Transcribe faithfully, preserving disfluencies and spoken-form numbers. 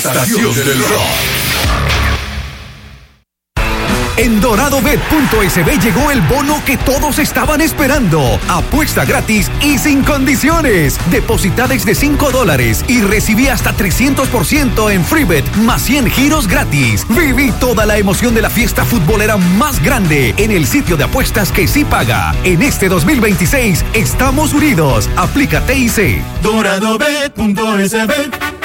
Estación del Rock. En doradobet punto es be llegó el bono que todos estaban esperando. Apuesta gratis y sin condiciones. Deposita desde cinco dólares y recibí hasta trescientos por ciento en FreeBet más cien giros gratis. Viví toda la emoción de la fiesta futbolera más grande en el sitio de apuestas que sí paga. En este dos mil veintiséis estamos unidos. Aplica T I C. doradobet punto es be